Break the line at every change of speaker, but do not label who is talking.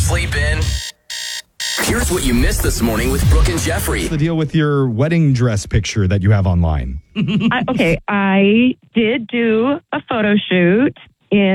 sleep in. Here's what you missed this morning with Brooke and Jeffrey.
The deal with your wedding dress picture that you have online.
I did do a photo shoot